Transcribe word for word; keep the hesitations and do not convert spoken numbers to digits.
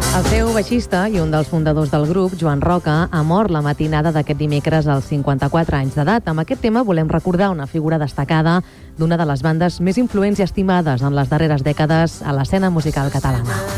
El seu baixista i un dels fundadors del grup, Joan Roca, ha mort la matinada d'aquest dimecres als cinquanta-quatre anys d'edat. Amb aquest tema volem recordar una figura destacada d'una de les bandes més influents i estimades en les darreres dècades a l'escena musical catalana.